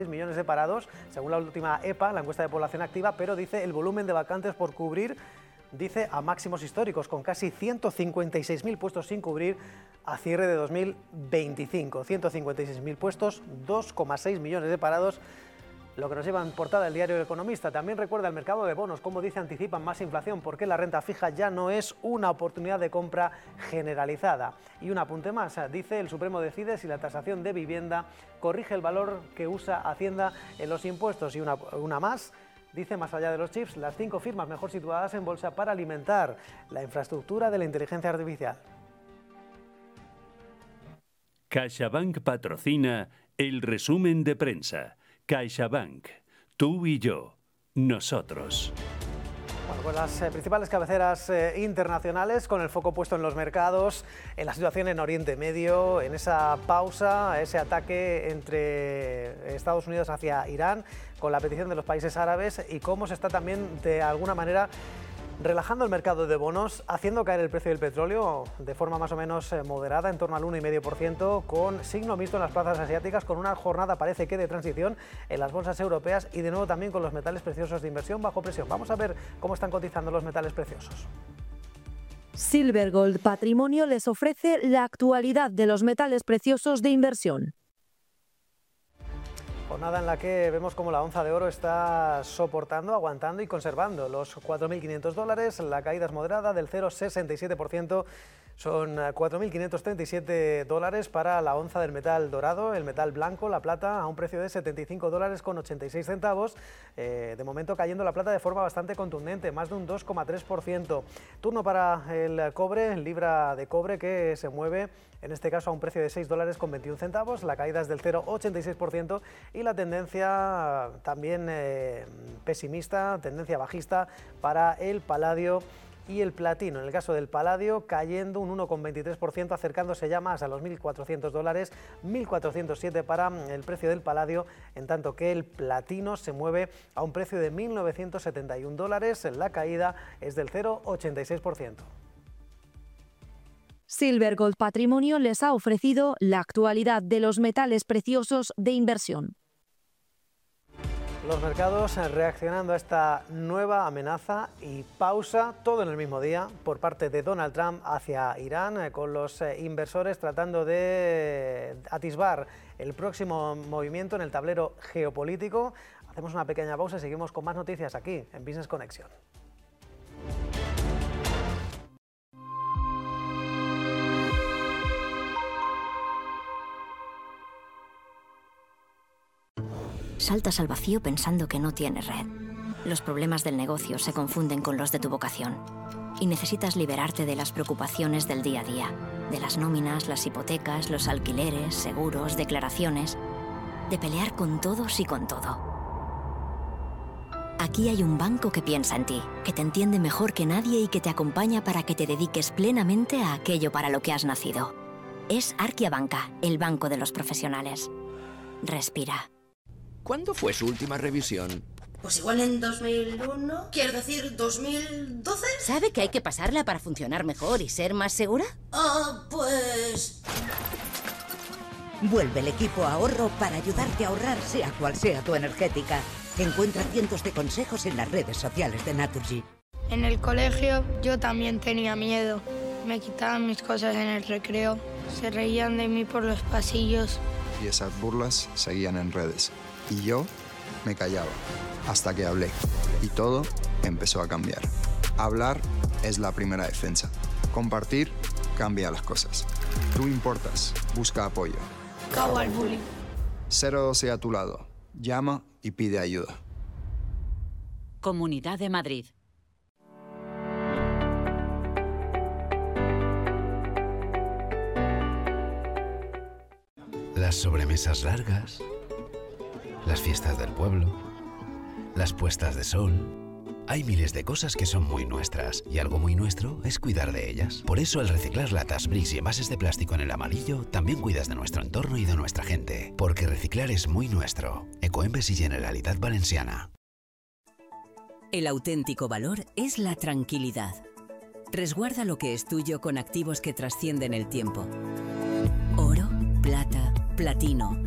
millones de parados, según la última EPA, la encuesta de población activa, pero dice el volumen de vacantes por cubrir, dice a máximos históricos, con casi 156.000 puestos sin cubrir a cierre de 2025. 156.000 puestos, 2,6 millones de parados, lo que nos lleva en portada el diario El Economista. También recuerda el mercado de bonos, como dice, anticipan más inflación porque la renta fija ya no es una oportunidad de compra generalizada. Y un apunte más, dice el Supremo decide si la tasación de vivienda corrige el valor que usa Hacienda en los impuestos. Y una más, dice, más allá de los chips, las 5 firmas mejor situadas en bolsa para alimentar la infraestructura de la inteligencia artificial. CaixaBank patrocina el resumen de prensa. CaixaBank, tú y yo, nosotros. Bueno, pues las principales cabeceras internacionales, con el foco puesto en los mercados, en la situación en Oriente Medio, en esa pausa, ese ataque entre Estados Unidos hacia Irán, con la petición de los países árabes, y cómo se está también, de alguna manera, relajando el mercado de bonos, haciendo caer el precio del petróleo de forma más o menos moderada, en torno al 1,5%, con signo mixto en las plazas asiáticas, con una jornada, parece que de transición, en las bolsas europeas, y de nuevo también con los metales preciosos de inversión bajo presión. Vamos a ver cómo están cotizando los metales preciosos. Silver Gold Patrimonio les ofrece la actualidad de los metales preciosos de inversión. Jornada en la que vemos como la onza de oro está soportando, aguantando y conservando los $4.500. La caída es moderada del 0,67%. Son $4.537 para la onza del metal dorado, el metal blanco, la plata, a un precio de $75,86. De momento cayendo la plata de forma bastante contundente, más de un 2,3%. Turno para el cobre, libra de cobre, que se mueve en este caso a un precio de $6,21. La caída es del 0,86% y la tendencia también pesimista, tendencia bajista para el paladio y el platino. En el caso del paladio, cayendo un 1,23%, acercándose ya más a los $1.400, 1.407 para el precio del paladio, en tanto que el platino se mueve a un precio de $1.971. La caída es del 0,86%. Silver Gold Patrimonio les ha ofrecido la actualidad de los metales preciosos de inversión. Los mercados reaccionando a esta nueva amenaza y pausa, todo en el mismo día, por parte de Donald Trump hacia Irán, con los inversores tratando de atisbar el próximo movimiento en el tablero geopolítico. Hacemos una pequeña pausa y seguimos con más noticias aquí en Business Connection. Saltas al vacío pensando que no tienes red. Los problemas del negocio se confunden con los de tu vocación. Y necesitas liberarte de las preocupaciones del día a día. De las nóminas, las hipotecas, los alquileres, seguros, declaraciones. De pelear con todos y con todo. Aquí hay un banco que piensa en ti, que te entiende mejor que nadie y que te acompaña para que te dediques plenamente a aquello para lo que has nacido. Es Arkia Banca, el banco de los profesionales. Respira. ¿Cuándo fue su última revisión? Pues igual en 2001, quiero decir 2012. ¿Sabe que hay que pasarla para funcionar mejor y ser más segura? Pues... Vuelve el equipo ahorro para ayudarte a ahorrar, sea cual sea tu energética. Encuentra cientos de consejos en las redes sociales de Naturgy. En el colegio yo también tenía miedo. Me quitaban mis cosas en el recreo. Se reían de mí por los pasillos. Y esas burlas seguían en redes. Y yo me callaba, hasta que hablé. Y todo empezó a cambiar. Hablar es la primera defensa. Compartir cambia las cosas. Tú importas, busca apoyo. Cabo al bullying. 012 a tu lado. Llama y pide ayuda. Comunidad de Madrid. Las sobremesas largas, las fiestas del pueblo, las puestas de sol. Hay miles de cosas que son muy nuestras y algo muy nuestro es cuidar de ellas. Por eso al reciclar latas, bricks y envases de plástico en el amarillo, también cuidas de nuestro entorno y de nuestra gente. Porque reciclar es muy nuestro. Ecoembes y Generalitat Valenciana. El auténtico valor es la tranquilidad. Resguarda lo que es tuyo con activos que trascienden el tiempo. Oro, plata, platino,